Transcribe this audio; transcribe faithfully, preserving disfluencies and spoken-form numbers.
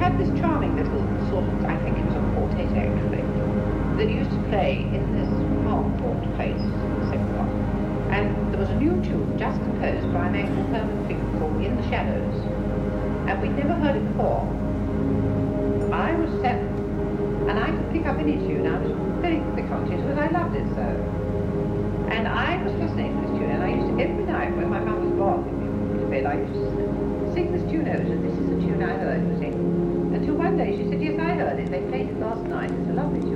had this charming little sort of, I think it was a quartet actually, that used to play in this Harcourt place, the second one. And there was a new tune just composed by a man called Herman Finkel called In the Shadows. And we'd never heard it before. I was seven, and I could pick up any tune. I was very quick on tunes because I loved it so. And I was fascinated with this tune, and I used to, every night when my mum was gone to bed, I used to sing this tune over, and this is the tune I heard you sing. Until one day she said, yes, I heard it. They played it last night. It's a lovely